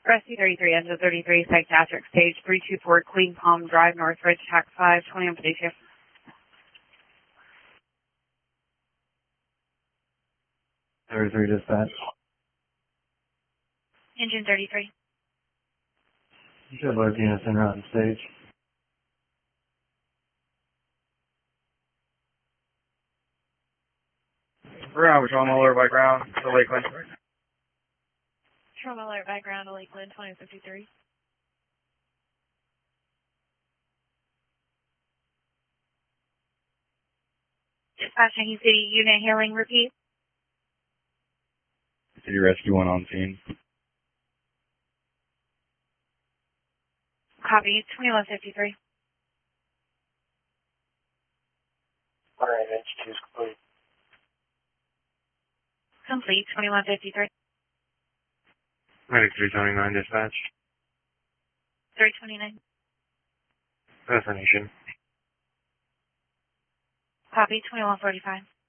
Rescue 33, engine 33, psychiatric stage 324, Queen Palm Drive, Northridge, TAC 5, 2152. 33 dispatch. Engine 33. You should have both units en route to stage. Ground, trauma alert by ground to Lakeland. Trauma alert background to Lakeland, 2053. Dispatching City unit hailing, repeat. City Rescue 1 on scene. Copy, 2153. Alright, H2 is complete. Complete, 2153. Medic 329 dispatch. 329. Destination. Copy, 2145.